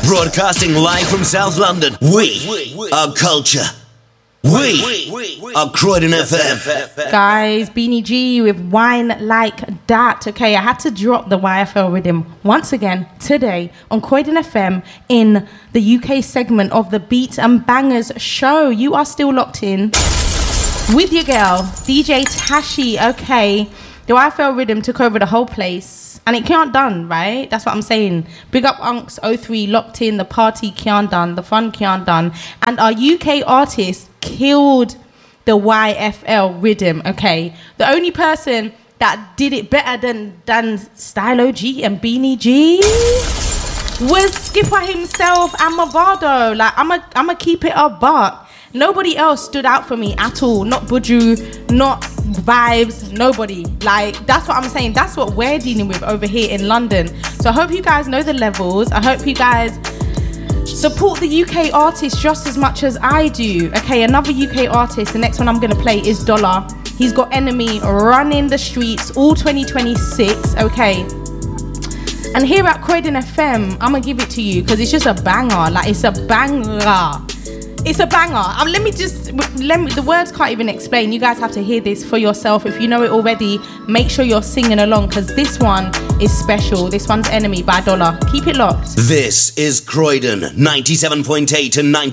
Broadcasting live from South London. We are culture. We are Croydon FM. Guys, Beanie G with Wine Like That. Okay, I had to drop the YFL rhythm once again today on Croydon FM in the UK segment of the Beats and Bangers show. You are still locked in with your girl, DJ Tashi. Okay, the YFL rhythm took over the whole place. And it can't done, right? That's what I'm saying. Big up Unks 03, locked in. The party can't done. The fun can't done. And our UK artist killed the YFL rhythm, okay? The only person that did it better than Stylo G and Beanie G was Skipper himself and Movado. Like, I'ma keep it a buck. Nobody else stood out for me at all. Not Buju, not Vibes, nobody. Like, that's what I'm saying. That's what we're dealing with over here in London. So I hope you guys know the levels. I hope you guys support the UK artists just as much as I do. Okay, another UK artist. The next one I'm going to play is Dollar. He's got Enemy running the streets all 2026. Okay. And here at Croydon FM, I'm going to give it to you because it's just a banger. Like, it's a banger. It's a banger. The words can't even explain. You guys have to hear this for yourself. If you know it already, make sure you're singing along because this one is special. This one's Enemy by Dollar. Keep it locked. This is Croydon 97.8 and 90.